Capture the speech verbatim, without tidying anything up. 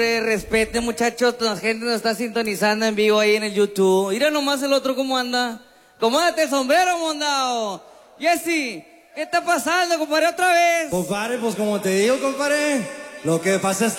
Respete, muchachos, la gente nos está sintonizando en vivo ahí en el YouTube. Mira nomás el otro cómo anda. Comódate el sombrero, mondao. Jessy, ¿qué está pasando, compadre, otra vez? Compadre, pues como te digo, compadre, lo que pasa es que